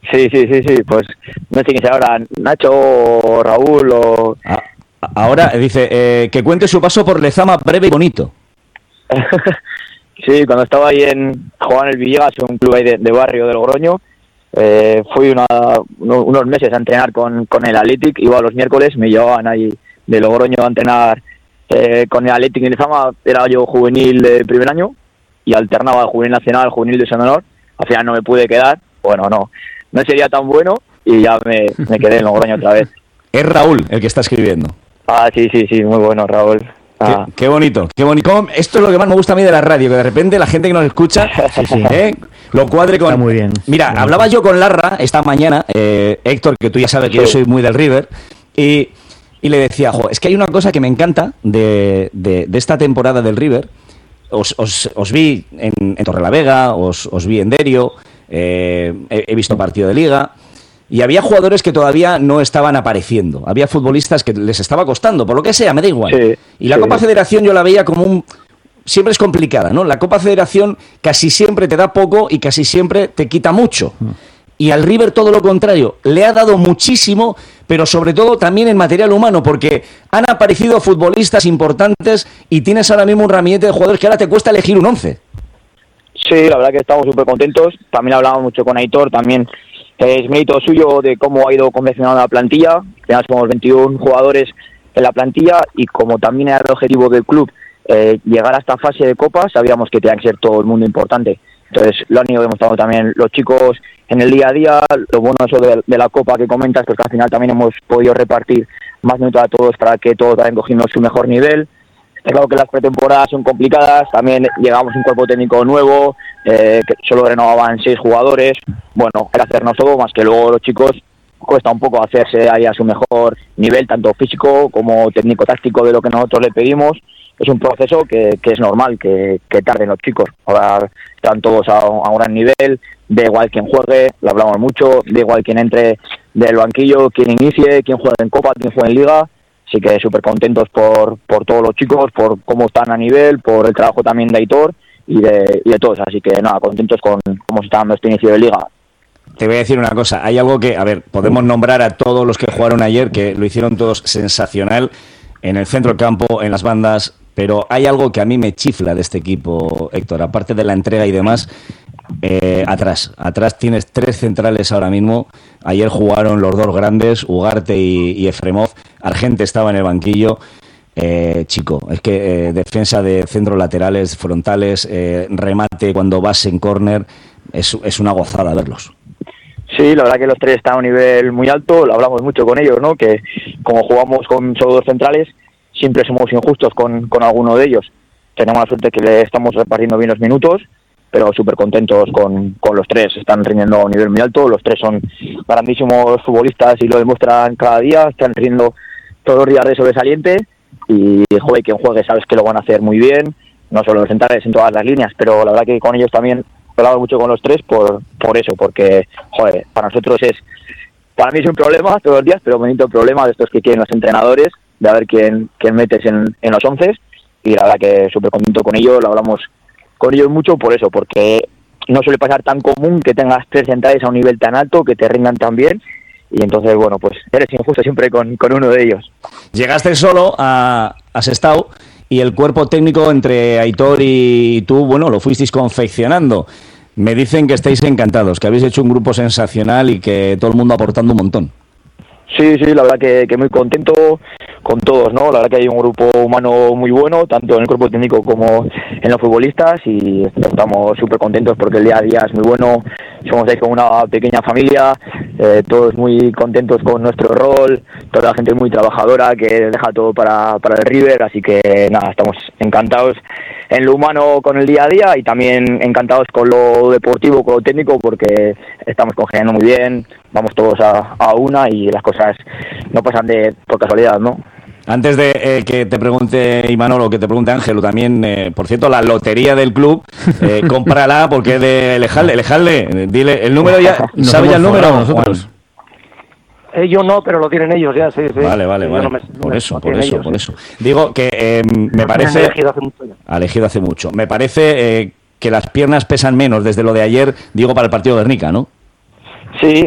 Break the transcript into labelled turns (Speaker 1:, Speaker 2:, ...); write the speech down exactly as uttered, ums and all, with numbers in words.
Speaker 1: Sí, sí, sí, sí, pues no sé quién es ahora, Nacho o Raúl o...
Speaker 2: Ah, ahora dice eh, que cuente su paso por Lezama breve y bonito.
Speaker 1: Sí, cuando estaba ahí en jugando en el Villegas, un club ahí de, de barrio de Logroño, eh, fui una, uno, unos meses a entrenar con, con el Athletic, iba los miércoles, me llevaban ahí de Logroño a entrenar eh, con el Athletic en Lezama, era yo juvenil de primer año y alternaba juvenil nacional, juvenil de San Honor, al final no me pude quedar, bueno, no, no sería tan bueno y ya me, me quedé en Logroño otra vez.
Speaker 2: Es Raúl el que está escribiendo.
Speaker 1: Ah, sí, sí, sí, muy bueno, Raúl. Ah.
Speaker 2: Qué, qué bonito, qué bonito. Esto es lo que más me gusta a mí de la radio, que de repente la gente que nos escucha
Speaker 3: sí, sí.
Speaker 2: ¿eh? lo cuadre con...
Speaker 3: Está muy bien.
Speaker 2: Mira,
Speaker 3: muy
Speaker 2: hablaba
Speaker 3: bien.
Speaker 2: yo con Larra esta mañana, eh, Héctor, que tú ya sabes que sí. yo soy muy del River, y, y le decía, jo, es que hay una cosa que me encanta de, de, de esta temporada del River. Os, os, os vi en, en Torrelavega, os, os vi en Derio, eh, he, he visto partido de Liga... Y había jugadores que todavía no estaban apareciendo. Había futbolistas que les estaba costando, por lo que sea, me da igual. Sí, y la sí. Copa Federación yo la veía como un... Siempre es complicada, ¿no? La Copa Federación casi siempre te da poco y casi siempre te quita mucho. Y al River todo lo contrario. Le ha dado muchísimo, pero sobre todo también en material humano, porque han aparecido futbolistas importantes y tienes ahora mismo un ramillete de jugadores que ahora te cuesta elegir un once.
Speaker 1: Sí, la verdad que estamos súper contentos. También hablamos mucho con Aitor, también... Es mérito suyo de cómo ha ido confeccionando la plantilla. Tenemos como veintiún jugadores en la plantilla y como también era el objetivo del club eh, llegar a esta fase de Copa, sabíamos que tenía que ser todo el mundo importante. Entonces lo han ido demostrando también los chicos en el día a día. Lo bueno eso de, de la Copa que comentas, pues que al final también hemos podido repartir más minutos a todos para que todos vayan cogiendo su mejor nivel. Es claro que las pretemporadas son complicadas, también llegamos a un cuerpo técnico nuevo, eh, que solo renovaban seis jugadores. Bueno, hay que hacernos todo, más que luego los chicos cuesta un poco hacerse ahí a su mejor nivel, tanto físico como técnico-táctico de lo que nosotros le pedimos. Es un proceso que, que es normal, que, que tarden los chicos. Ahora están todos a, a un gran nivel, da igual quien juegue, lo hablamos mucho, da igual quien entre del banquillo, quien inicie, quien juegue en Copa, quien juegue en Liga. Así que súper contentos por, por todos los chicos, por cómo están a nivel, por el trabajo también de Aitor y de, y de todos. Así que nada, contentos con cómo se está dando este inicio de Liga.
Speaker 2: Te voy a decir una cosa, hay algo que, a ver, podemos nombrar a todos los que jugaron ayer, que lo hicieron todos sensacional, en el centro del campo, en las bandas, pero hay algo que a mí me chifla de este equipo, Héctor, aparte de la entrega y demás, eh, atrás, atrás tienes tres centrales ahora mismo, ayer jugaron los dos grandes, Ugarte y, y Efremov, Argente estaba en el banquillo, eh, chico, es que eh, defensa de centros laterales, frontales, eh, remate cuando vas en córner, es, es una gozada verlos.
Speaker 1: Sí, la verdad que los tres están a un nivel muy alto, lo hablamos mucho con ellos, ¿no? Que como jugamos con solo dos centrales, siempre somos injustos con, con alguno de ellos. Tenemos la suerte que le estamos repartiendo bien los minutos, pero súper contentos con, con los tres, están rindiendo a un nivel muy alto, los tres son grandísimos futbolistas y lo demuestran cada día, están rindiendo todos los días de sobresaliente y joder, quien juegue sabes que lo van a hacer muy bien, no solo los centrales en todas las líneas, pero la verdad que con ellos también he hablado mucho con los tres por por eso, porque joder, para nosotros es, para mí es un problema todos los días, pero bonito el problema de estos que quieren los entrenadores, de a ver quién, quién metes en, en los once, y la verdad que súper contento con ellos, lo hablamos con ellos mucho por eso, porque no suele pasar tan común que tengas tres centrales a un nivel tan alto, que te rindan tan bien, y entonces, bueno, pues eres injusto siempre con, con uno de ellos.
Speaker 2: Llegaste solo a, a Sestao y el cuerpo técnico entre Aitor y tú, bueno, lo fuisteis confeccionando. Me dicen que estáis encantados, que habéis hecho un grupo sensacional y que todo el mundo aportando un montón.
Speaker 1: Sí, sí, la verdad que, que muy contento con todos, ¿no? La verdad que hay un grupo humano muy bueno, tanto en el cuerpo técnico como en los futbolistas, y estamos súper contentos porque el día a día es muy bueno, somos ahí como una pequeña familia, eh, todos muy contentos con nuestro rol, toda la gente muy trabajadora que deja todo para, para el River, así que nada, estamos encantados en lo humano con el día a día y también encantados con lo deportivo, con lo técnico, porque estamos congeniando muy bien, vamos todos a, a una y las cosas no pasan de por casualidad, ¿no?
Speaker 2: Antes de eh, que te pregunte Imanol o que te pregunte Ángelo también, eh, por cierto, la lotería del club, eh, cómprala porque es de Elejalde. Elejalde, dile el número ya, ¿sabe ya el número?
Speaker 4: Nosotros. Ellos no, pero lo tienen ellos ya, sí, sí.
Speaker 2: Vale, vale,
Speaker 4: sí,
Speaker 2: vale.
Speaker 4: No me,
Speaker 2: por
Speaker 4: no
Speaker 2: eso,
Speaker 4: me,
Speaker 2: por eso,
Speaker 4: ellos,
Speaker 2: por
Speaker 4: sí.
Speaker 2: eso. Digo que eh, me parece...
Speaker 4: Han elegido hace mucho ya.
Speaker 2: Ha elegido hace mucho. Me parece eh, que las piernas pesan menos desde lo de ayer, digo, para el partido de Guernica, ¿no?
Speaker 1: Sí,